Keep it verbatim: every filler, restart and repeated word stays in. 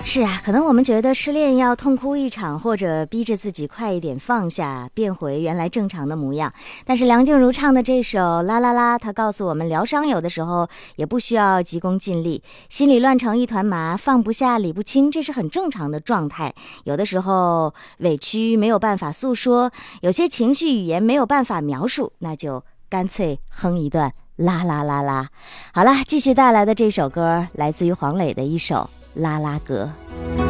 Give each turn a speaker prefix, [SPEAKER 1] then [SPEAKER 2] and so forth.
[SPEAKER 1] 是啊，可能我们觉得失恋要痛哭一场，或者逼着自己快一点放下，变回原来正常的模样。但是梁静茹唱的这首《啦啦啦》，她告诉我们，疗伤有的时候也不需要急功近利，心里乱成一团麻，放不下理不清，这是很正常的状态。有的时候委屈没有办法诉说，有些情绪语言没有办法描述，那就干脆哼一段啦啦啦啦。好了，继续带来的这首歌来自于黄磊的一首《啦啦歌》。